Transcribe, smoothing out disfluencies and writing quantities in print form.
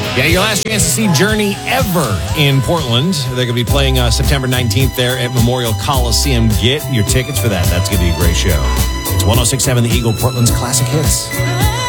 Yeah, your last chance to see Journey ever in Portland. They're going to be playing September 19th there at Memorial Coliseum. Get your tickets for that. That's going to be a great show. It's 106.7 The Eagle, Portland's classic hits.